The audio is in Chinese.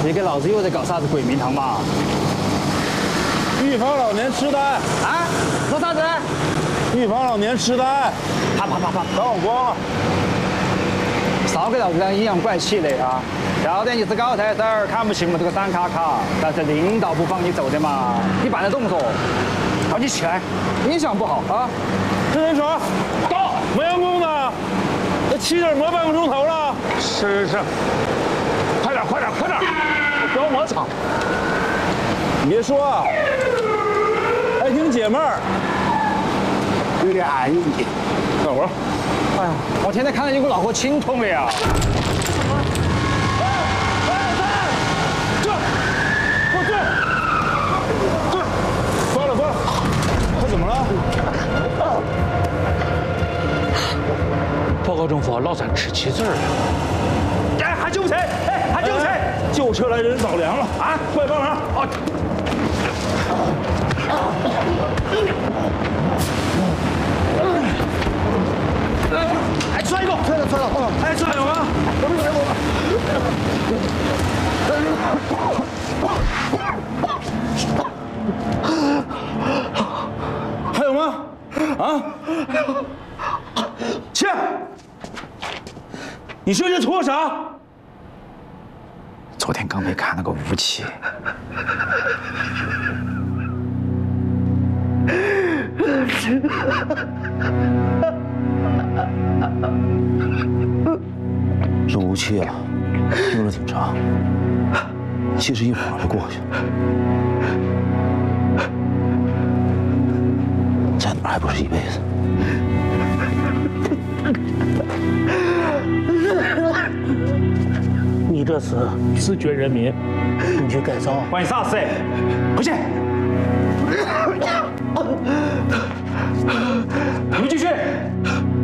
你给老子又在搞啥子鬼名堂嘛？ 预防老年痴呆啊？说啥子？ 预防老年痴呆。 啪！ 打我光了！ 少给老子这样阴阳怪气的啊！要得你是高材生，看不起我们这个散卡卡，但是领导不放你走的嘛，你办得动作，好你起来，影响不好啊！ 这人耍，到没员工呢，这7点磨半个钟头了。 是，快点，不要磨蹭。 你别说啊，还挺解闷儿， 有点安逸。 干活。 哎呀，我天天看到你给我脑壳心痛了呀！ 关了，他怎么了？ 报告政府，老三吃棋子了。 哎，喊救护车！哎，喊救护车！救护车来人着凉了啊！快帮忙！啊！ 还摔过，摔了， 哎，这还有吗？还有吗？啊？切！你说这图个啥？ 昨天刚被砍了个武器。 这武器啊，用了挺长，其实一会儿就过去了。在哪儿还不是一辈子？ 你这是自绝人民，你去改造。 关你啥事？回去。